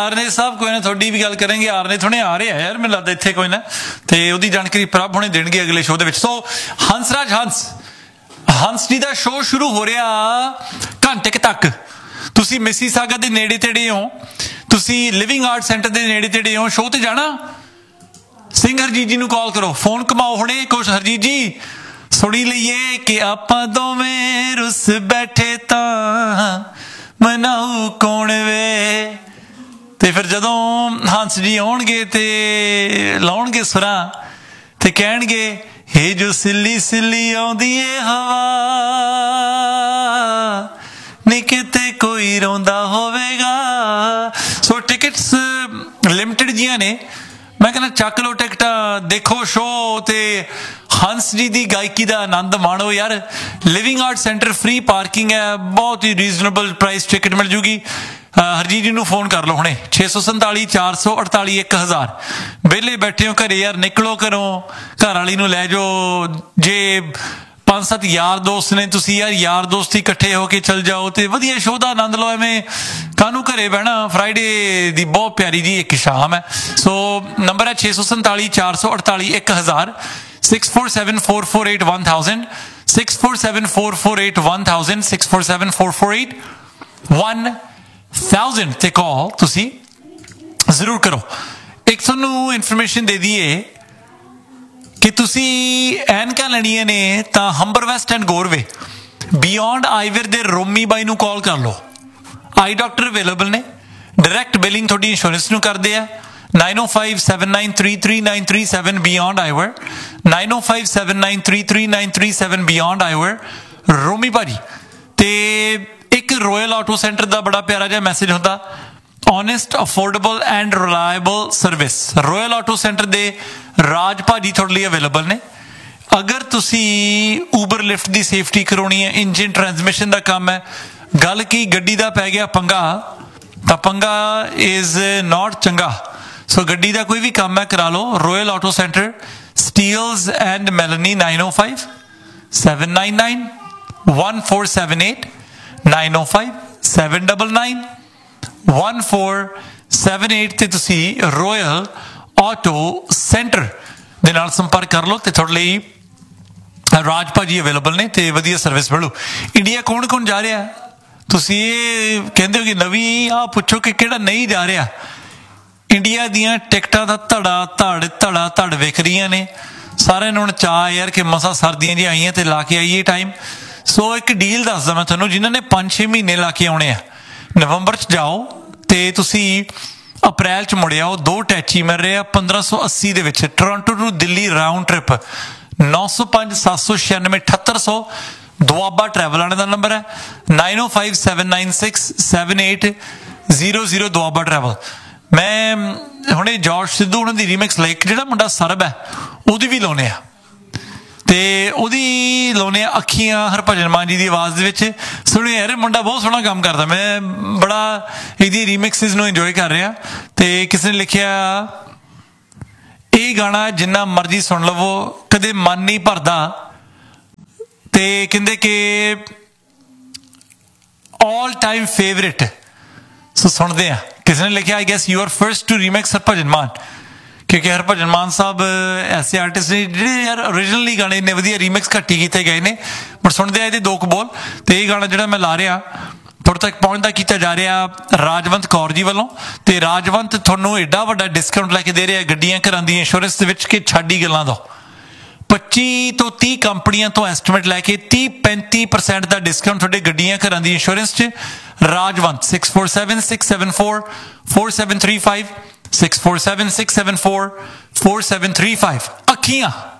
आरने साहब कोई ना थोड़ी भी गल करेंगे आरने थोड़े आ रहे हैं यार मैंने लगता इत्थे कोई ना ते ओदी जानकारी प्रभ हुणे देणगे अगले शो दे विच सो हंसराज हंस जी दा शो शुरू हो रहा घंटे तक तुसी मिसीसागा दे नेड़े तेड़े हो तुसी लिविंग आर्ट सेंटर दे नेड़े तेड़े हो शो ते जाना सिंह हरजीत जी नूं कॉल करो फोन कमाओ हुणे कुछ हरजीत जी सुनी लईए कि आपां दोवें रुस बैठे तां मनाऊ कौन वे ते फिर जदों हंस जी आउणगे ते लाउणगे सुरां ते कहणगे हे जो सिल्ली सिल्ली आउंदी ए हवा नी किते कोई रोंदा होवेगा सो टिकट्स लिमिटेड जियां ने मैं कहना चक लो टिकट देखो शो ते हंस जी की गायकी का आनंद माणो यार living art centre free parking है बहुत ही रीजनेबल प्राइस टिकट मिल जूगी हरजीत जी फोन कर लो हुणे 647 448 1000 वेले बैठे हो घरे यार निकलो घरों घर वाली नूं लै जाओ जे 5-7 यार दोस्त ने तुसी यार दोस्त ही इकट्ठे होके चल जाओ तो वधिया शो का आनंद लो एवें कानू घरे बहना फ्राइडे की बहुत प्यारी जी एक शाम है सो नंबर है 647 448 1000 647 448 1000 647 448 1000 647 448 1000 ते कॉल तुसी जरूर करो एक तुहानू इन्फॉर्मेशन दे दीए कि तुसी ऐनकां लैणियां ने तां हंबर west and Gorve beyond eyewear they Romi by नूं कॉल कर लो आई डॉक्टर अवेलेबल ने डायरैक्ट बिलिंग थोड़ी इंश्योरेंस नूं करदे आ 9057933937 बियॉन्ड आईवेयर 9057933937 बियॉन्ड आईवेयर रोमी भाजी ते एक रॉयल ऑटो सेंटर का बड़ा प्यारा जिहा मैसेज होंदा honest affordable and reliable service royal auto centre दे राज भाजी थोड़े लिए अवेलेबल ने अगर तुसी ऊबर लिफ्ट की सेफ्टी करवानी है इंजन ट्रांसमिशन का काम है गल की गड्डी का पै गया पंगा तो पंगा इज नॉट चंगा सो गड्डी का कोई भी काम है करा लो royal auto centre steels and Melanie 905 799 1478 905 799 1478 ਤੇ ਤੁਸੀਂ ਰੋਇਲ ਆਟੋ ਸੈਂਟਰ ਦੇ ਨਾਲ ਸੰਪਰਕ ਕਰ ਲਓ ਤੇ ਤੁਹਾਡੇ ਲਈ ਰਾਜ ਭਾਜੀ ਅਵੇਲੇਬਲ ਨੇ ਤੇ ਵਧੀਆ ਸਰਵਿਸ ਮਿਲੂ ਇੰਡੀਆ ਕੌਣ ਕੌਣ ਜਾ ਰਿਹਾ ਤੁਸੀਂ ਇਹ ਕਹਿੰਦੇ ਹੋ ਕਿ ਨਵੀਂ ਆ ਪੁੱਛੋ ਕਿ ਕਿਹੜਾ ਨਹੀਂ ਜਾ ਰਿਹਾ ਇੰਡੀਆ ਦੀਆਂ ਟਿਕਟਾਂ ਦਾ ਧੜ ਵਿਕ ਰਹੀਆਂ ਨੇ ਸਾਰਿਆਂ ਨੂੰ ਚਾਅ ਯਾਰ ਕਿ ਮਸਾ ਸਰਦੀਆਂ ਜੀ ਆਈਆਂ ਤੇ ਲਾ ਕੇ ਆਈਏ ਟਾਈਮ ਸੋ ਇੱਕ ਡੀਲ ਦੱਸਦਾ ਮੈਂ ਤੁਹਾਨੂੰ ਜਿਨ੍ਹਾਂ ਨੇ 5-6 ਮਹੀਨੇ ਲਾ ਕੇ ਆਉਣੇ ਆ ਨਵੰਬਰ 'ਚ ਜਾਓ ਤੇ ਤੁਸੀਂ ਅਪ੍ਰੈਲ 'ਚ ਮੁੜ ਆਓ 2 ਟੈਚੀ ਮਿਲ ਰਹੇ ਆ 1580 ਦੇ ਵਿੱਚ Toronto to Delhi round trip 905 796 7800 Doaba travel ਵਾਲੇ ਦਾ ਨੰਬਰ ਹੈ 905 796 7800 ਦੁਆਬਾ ਟਰੈਵਲ ਮੈਂ ਹੁਣੇ ਜॉर्ज ਸਿੱਧੂ ਉਹਨਾਂ ਦੀ ਰੀਮਿਕਸ ਲਾਈਕ ਜਿਹੜਾ ਮੁੰਡਾ ਸਰਬ ਹੈ ਉਹਦੀ ਵੀ ਲਾਉਣੇ ਆ ਤੇ ਉਹਦੀ ਲਾਉਣੇ ਆ ਅੱਖੀਆਂ ਹਰਭਜਨ ਮਾਨ ਜੀ ਦੀ ਆਵਾਜ਼ ਦੇ ਵਿੱਚ ਸੁਣਿਓ ਯਾਰ ਮੁੰਡਾ ਬਹੁਤ ਸੋਹਣਾ ਕੰਮ ਕਰਦਾ ਮੈਂ ਬੜਾ ਇਹਦੀ ਰੀਮਿਕਸਿਸ ਨੂੰ ਇੰਜੋਏ ਕਰ ਰਿਹਾ ਤੇ ਕਿਸੇ ਨੇ ਲਿਖਿਆ ਇਹ ਗਾਣਾ ਜਿੰਨਾ ਮਰਜ਼ੀ ਸੁਣ ਲਵੋ ਕਦੇ ਮਨ ਨਹੀਂ ਭਰਦਾ ਤੇ ਕਹਿੰਦੇ ਕਿ ਆਲ ਟਾਈਮ ਫੇਵਰਿਟ ਸੋ ਸੁਣਦੇ ਆ ਕਿਸੇ ਨੇ ਲਿਖਿਆ आई guess you are first to remix Harbhajan ਮਾਨ क्योंकि हरभजन मान साहब ऐसे आर्टिस्ट ने ਜਿਹੜੇ ਯਾਰ ओरिजिनली ਗਾਣੇ ਇੰਨੇ ਵਧੀਆ ਰੀਮਿਕਸ ਘੱਟੀ ਕੀਤੇ ਗਏ ਨੇ ਪਰ ਸੁਣਦੇ ਆ ਇਹਦੇ ਦੋ ਕੁ ਬੋਲ ਤੇ ਇਹ ਗਾਣਾ ਜਿਹੜਾ ਮੈਂ ਲਾ ਰਿਹਾ ਤੁਹਾਡੇ ਤੱਕ ਪਹੁੰਚਦਾ ਕੀਤਾ ਜਾ ਰਿਹਾ ਰਾਜਵੰਤ ਕੌਰ ਜੀ ਵੱਲੋਂ ਤੇ ਰਾਜਵੰਤ ਤੁਹਾਨੂੰ ਐਡਾ ਵੱਡਾ ਡਿਸਕਾਊਂਟ ਲੈ ਕੇ ਦੇ ਰਿਹਾ ਗੱਡੀਆਂ ਘਰਾਂ ਦੀ ਇੰਸ਼ੋਰੈਂਸ ਦੇ ਵਿੱਚ ਕਿ ਛੱਡੀ ਗੱਲਾਂ ਦਾ 25 ਤੋਂ 30 ਕੰਪਨੀਆਂ ਤੋਂ ਐਸਟੀਮੇਟ ਲੈ ਕੇ 30-35% ਦਾ ਡਿਸਕਾਊਂਟ ਤੁਹਾਡੇ ਗੱਡੀਆਂ ਘਰਾਂ ਦੀ ਇੰਸ਼ੋਰੈਂਸ 'ਚ ਰਾਜਵੰਤ 6476744735 647-674-4735 ਅੱਖੀਆਂ